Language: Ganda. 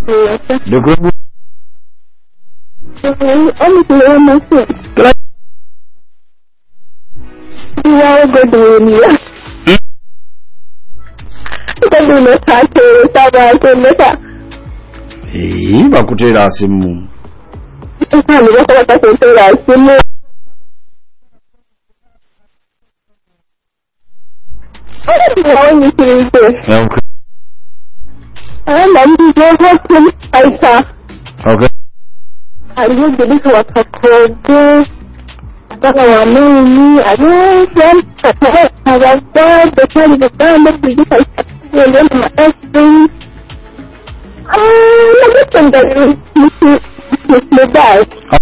da kuma ya ga duniya ta dole ta ce ta ba ta mata ba ku tera asimu ta ne ba ta tera asimu wani kirke ana yi dokokin aika a yi da duka wata kogo daga wani yi a yankin ka tare a gaba da kari da damar da duka yanzu da ma'aikin na mutum da mutu da